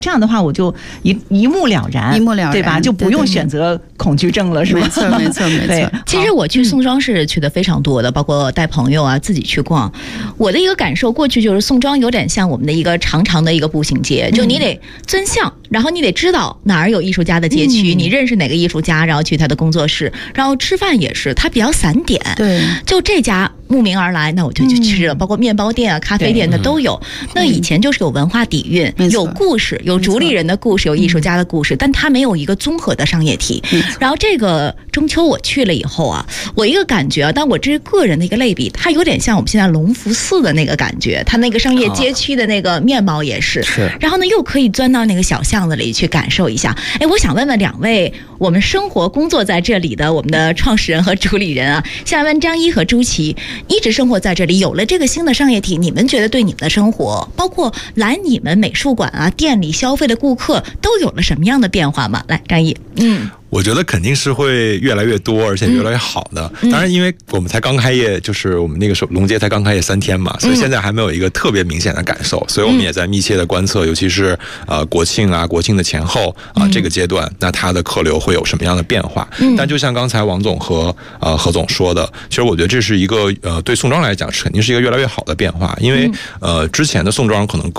这样的话我就一目了然，对吧？就不用选择恐惧症了，是吧？ 没错没错没错。 其实我去宋庄是去的非常多的，包括带朋友啊，自己去逛。我的一个感受，过去就是宋庄有点像我们的一个长长的一个步行街，就你得尊向，然后你得知道哪儿有艺术家的街区，你认识哪个艺术家，然后去他的工作室，然后吃饭也是，它比较散点。 对， 就这家慕名而来，那我就去吃了，包括面包店啊、咖啡店的都有。那以前就是有文化底蕴，有故事，有主理人的故事，有艺术家的故事，但它没有一个综合的商业体。然后这个中秋我去了以后啊，我一个感觉啊，但我这是个人的一个类比，它有点像我们现在隆福寺的那个感觉，它那个商业街区的那个面貌也是。然后呢，又可以钻到那个小巷子里去感受一下。哎，我想问问两位，我们生活工作在这里的我们的创始人和主理人啊，想问张一和朱琪，一直生活在这里，有了这个新的商业体，你们觉得对你们的生活，包括来你们美术馆啊、店里消费的顾客，都有了什么样的变化吗？来，张一。 我觉得肯定是会越来越多，而且越来越好的。当然，因为我们才刚开业，就是我们那个时候龙街才刚开业3天嘛，所以现在还没有一个特别明显的感受。所以我们也在密切的观测，尤其是国庆的前后这个阶段，那它的客流会有什么样的变化？但就像刚才王总和何总说的，其实我觉得这是一个对宋庄来讲肯定是一个越来越好的变化，因为之前的宋庄可能